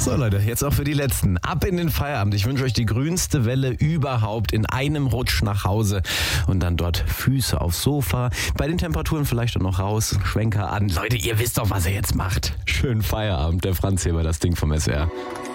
So Leute, jetzt auch für die Letzten. Ab in den Feierabend. Ich wünsche euch die grünste Welle überhaupt in einem Rutsch nach Hause und dann dort Füße aufs Sofa. Bei den Temperaturen vielleicht auch noch raus, Schwenker an. Leute, ihr wisst doch, was ihr jetzt macht. Schönen Feierabend. Der Franz hier bei das Ding vom SR.